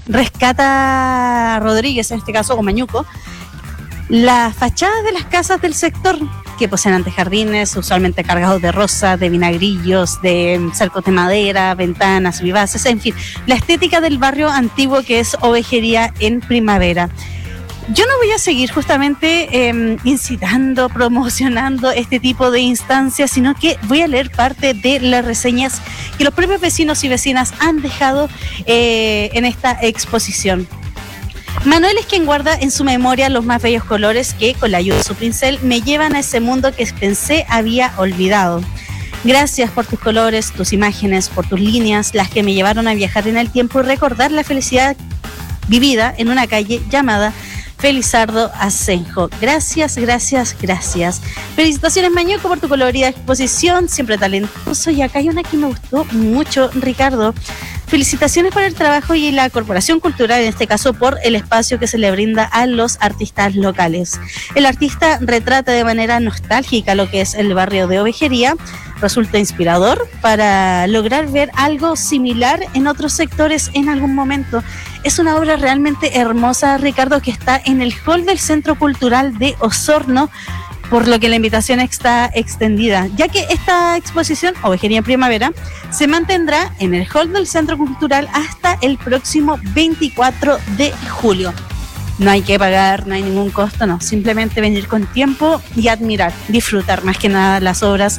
rescata Rodríguez, en este caso, o Mañuco, las fachadas de las casas del sector que poseen antejardines, usualmente cargados de rosas, de vinagrillos, de cercos de madera, ventanas vivaces, en fin, la estética del barrio antiguo que es Ovejería en Primavera. Yo no voy a seguir justamente incitando, promocionando este tipo de instancias, sino que voy a leer parte de las reseñas que los propios vecinos y vecinas han dejado en esta exposición. Manuel es quien guarda en su memoria los más bellos colores que, con la ayuda de su pincel, me llevan a ese mundo que pensé había olvidado. Gracias por tus colores, tus imágenes, por tus líneas, las que me llevaron a viajar en el tiempo y recordar la felicidad vivida en una calle llamada Felizardo Asenjo. Gracias, gracias, gracias. Felicitaciones, Mañuco, por tu colorida exposición, siempre talentoso. Y acá hay una que me gustó mucho, Ricardo. Felicitaciones por el trabajo y la Corporación Cultural, en este caso por el espacio que se le brinda a los artistas locales. El artista retrata de manera nostálgica lo que es el barrio de Ovejería. Resulta inspirador para lograr ver algo similar en otros sectores en algún momento. Es una obra realmente hermosa, Ricardo, que está en el hall del Centro Cultural de Osorno, por lo que la invitación está extendida, ya que esta exposición, Ovejería en Primavera, se mantendrá en el hall del Centro Cultural hasta el próximo 24 de julio. No hay que pagar, no hay ningún costo, no, simplemente venir con tiempo y admirar, disfrutar más que nada las obras